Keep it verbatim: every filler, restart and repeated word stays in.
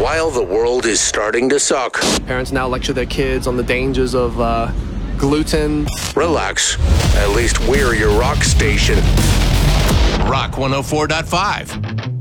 while the world is starting to suck. Parents now lecture their kids on the dangers of uh, gluten. Relax. At least we're your rock station. Rock one oh four point five.